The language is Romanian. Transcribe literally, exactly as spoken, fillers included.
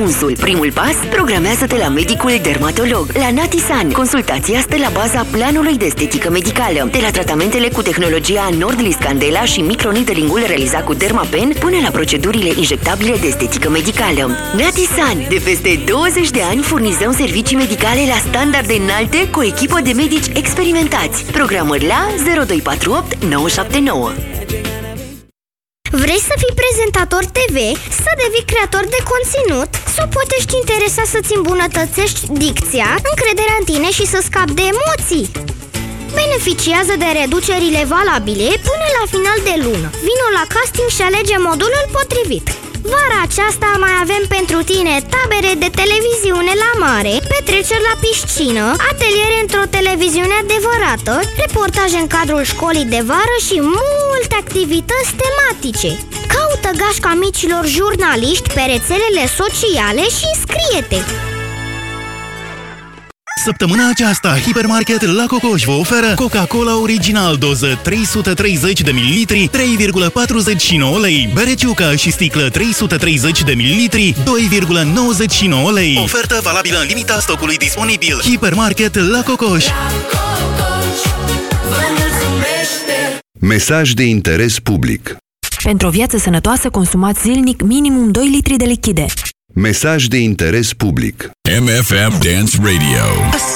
răspunsul. Primul pas? Programează-te la medicul dermatolog. La Natisan, consultația stă la baza planului de estetică medicală. De la tratamentele cu tehnologia Nordlis Candela și microneedling-ul realizat cu Dermapen, până la procedurile injectabile de estetică medicală. Natisan, de peste douăzeci de ani furnizăm servicii medicale la standarde înalte cu o echipă de medici experimentați. Programări la zero doi patru opt nouă șapte nouă. Vrei să fii prezentator T V, să devii creator de conținut, sau poate ești interesat să-ți îmbunătățești dicția, încrederea în tine și să scapi de emoții? Beneficiază de reducerile valabile până la final de lună. Vino la casting și alege modulul potrivit. Vara aceasta mai avem pentru tine tabere de televiziune la mare, petreceri la piscină, ateliere într-o televiziune adevărată, reportaje în cadrul școlii de vară și multe activități tematice. Caută gașca micilor jurnaliști pe rețelele sociale și înscrie-te! Săptămâna aceasta, Hipermarket La Cocoș vă oferă Coca-Cola Original doză trei sute treizeci de mililitri, trei virgulă patruzeci și nouă lei. Bere Ciuca și sticlă trei sute treizeci de mililitri, doi virgulă nouăzeci și nouă lei. Ofertă valabilă în limita stocului disponibil. Hipermarket La Cocoș. Mesaj de interes public. Pentru o viață sănătoasă, consumați zilnic minimum doi litri de lichide. Mesaj de interes public. M F M Dance Radio.